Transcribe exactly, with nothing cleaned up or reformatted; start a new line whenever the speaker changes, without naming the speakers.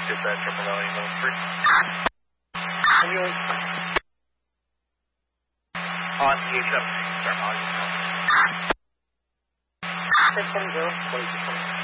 Dispatch, Triple Valley, Zone three.
Ambulance.
On the eight seven six, start volume.
six one zero, twenty-two twenty.